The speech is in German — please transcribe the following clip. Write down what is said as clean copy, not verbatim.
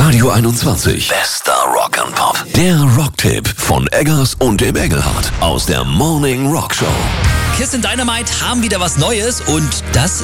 Radio 21. Bester Rock'n'Pop. Der Rocktipp von Eggers und dem Engelhardt aus der Morning Rock Show. Kiss and Dynamite haben wieder was Neues und das